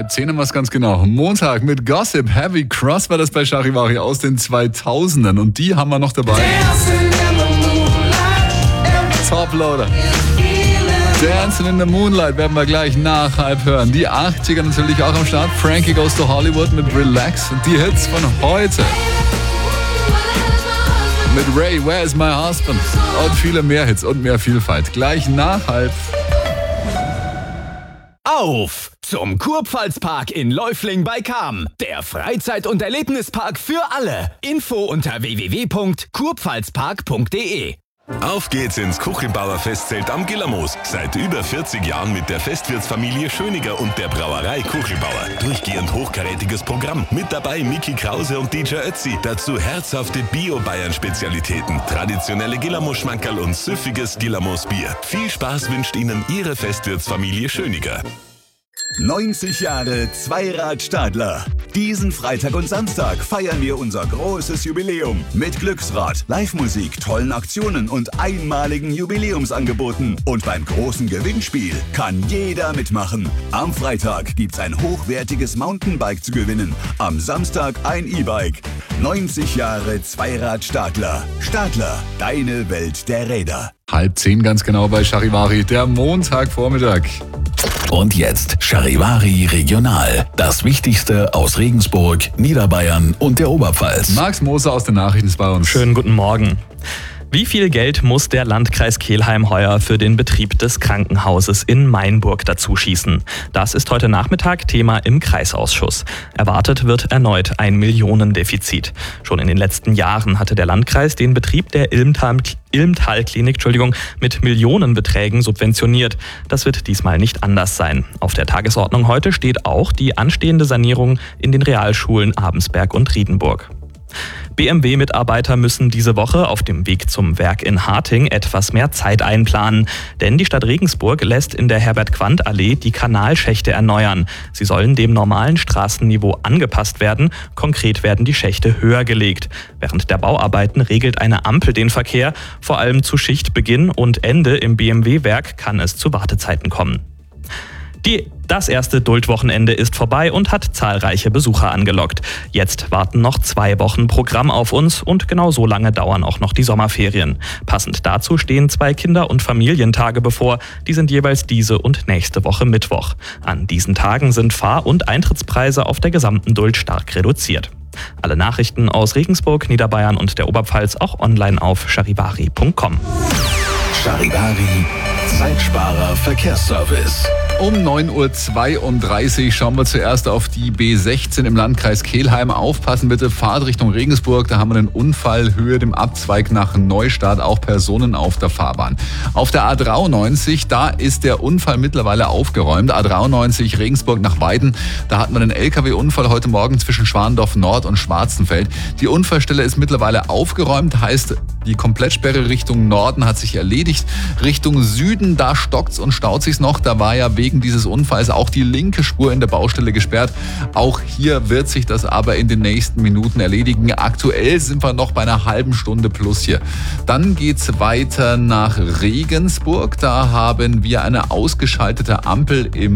9:30 haben wir es ganz genau. Montag mit Gossip. Heavy Cross war das bei Charivari aus den 2000ern. Und die haben wir noch dabei. Toploader. Dancing in the Moonlight werden wir gleich nach halb hören. Die 80er natürlich auch am Start. Frankie Goes to Hollywood mit Relax. Und die Hits von heute. Mit Ray, Where is my husband? Und viele mehr Hits und mehr Vielfalt. Gleich nach halb. Auf zum Kurpfalzpark in Läufling bei Cham. Der Freizeit- und Erlebnispark für alle. Info unter www.kurpfalzpark.de. Auf geht's ins Kuchelbauer Festzelt am Gillermoos. Seit über 40 Jahren mit der Festwirtsfamilie Schöniger und der Brauerei Kuchelbauer. Durchgehend hochkarätiges Programm. Mit dabei Miki Krause und DJ Ötzi. Dazu herzhafte Bio-Bayern-Spezialitäten, traditionelle Gillermoos-Schmankerl und süffiges Gillermoos-Bier. Viel Spaß wünscht Ihnen Ihre Festwirtsfamilie Schöniger. 90 Jahre Zweirad-Stadler. Diesen Freitag und Samstag feiern wir unser großes Jubiläum mit Glücksrad, Live-Musik, tollen Aktionen und einmaligen Jubiläumsangeboten. Und beim großen Gewinnspiel kann jeder mitmachen. Am Freitag gibt's ein hochwertiges Mountainbike zu gewinnen, am Samstag ein E-Bike. 90 Jahre Zweirad-Stadler. Stadler, deine Welt der Räder. 9:30 ganz genau bei Charivari, der Montagvormittag. Und jetzt Charivari Regional. Das Wichtigste aus Regensburg, Niederbayern und der Oberpfalz. Max Moser aus den Nachrichten ist bei uns. Schönen guten Morgen. Wie viel Geld muss der Landkreis Kelheim heuer für den Betrieb des Krankenhauses in Mainburg dazu schießen? Das ist heute Nachmittag Thema im Kreisausschuss. Erwartet wird erneut ein Millionendefizit. Schon in den letzten Jahren hatte der Landkreis den Betrieb der Ilmtal-Klinik mit Millionenbeträgen subventioniert. Das wird diesmal nicht anders sein. Auf der Tagesordnung heute steht auch die anstehende Sanierung in den Realschulen Abensberg und Riedenburg. BMW-Mitarbeiter müssen diese Woche auf dem Weg zum Werk in Harting etwas mehr Zeit einplanen. Denn die Stadt Regensburg lässt in der Herbert-Quandt-Allee die Kanalschächte erneuern. Sie sollen dem normalen Straßenniveau angepasst werden. Konkret werden die Schächte höher gelegt. Während der Bauarbeiten regelt eine Ampel den Verkehr. Vor allem zu Schichtbeginn und Ende im BMW-Werk kann es zu Wartezeiten kommen. Das erste Duldwochenende ist vorbei und hat zahlreiche Besucher angelockt. Jetzt warten noch 2 Wochen Programm auf uns und genau so lange dauern auch noch die Sommerferien. Passend dazu stehen 2 Kinder- und Familientage bevor. Die sind jeweils diese und nächste Woche Mittwoch. An diesen Tagen sind Fahr- und Eintrittspreise auf der gesamten Duld stark reduziert. Alle Nachrichten aus Regensburg, Niederbayern und der Oberpfalz auch online auf charivari.com. Charivari, Zeitsparer Verkehrsservice. Um 9:32 Uhr schauen wir zuerst auf die B16 im Landkreis Kelheim. Aufpassen bitte, Fahrt Richtung Regensburg. Da haben wir einen Unfall, Höhe dem Abzweig nach Neustadt, auch Personen auf der Fahrbahn. Auf der A93, da ist der Unfall mittlerweile aufgeräumt. A93 Regensburg nach Weiden, da hatten wir einen LKW-Unfall heute Morgen zwischen Schwandorf Nord und Schwarzenfeld. Die Unfallstelle ist mittlerweile aufgeräumt, heißt, die Komplettsperre Richtung Norden hat sich erledigt. Richtung Süden, da stockt's und staut sich's noch. Da war ja wegen dieses Unfalls auch die linke Spur in der Baustelle gesperrt. Auch hier wird sich das aber in den nächsten Minuten erledigen. Aktuell sind wir noch bei einer halben Stunde plus hier. Dann geht's weiter nach Regensburg. Da haben wir eine ausgeschaltete Ampel im